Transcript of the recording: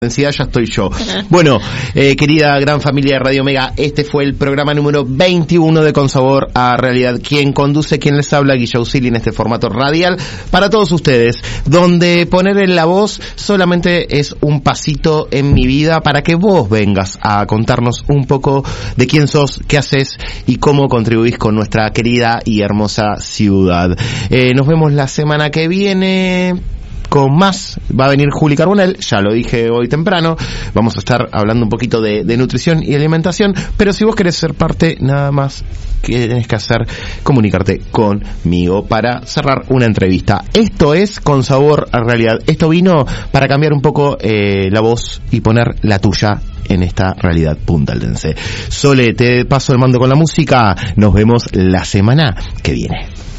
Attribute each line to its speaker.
Speaker 1: Ya estoy yo. Bueno, querida gran familia de Radio Mega, este fue el programa número 21 de Con Sabor a Realidad. Quien conduce, quien les habla, Guilla Usili, en este formato radial para todos ustedes, donde poner en la voz solamente es un pasito en mi vida para que vos vengas a contarnos un poco de quién sos, qué haces y cómo contribuís con nuestra querida y hermosa ciudad. Nos vemos la semana que viene con más. Va a venir Juli Carbonell, ya lo dije hoy temprano. Vamos a estar hablando un poquito de nutrición y alimentación, pero si vos querés ser parte, nada más que tenés que hacer, comunicarte conmigo para cerrar una entrevista. Esto es Con Sabor a Realidad. Esto vino para cambiar un poco la voz y poner la tuya en esta realidad puntaltense. Sole, te paso el mando con la música. Nos vemos la semana que viene.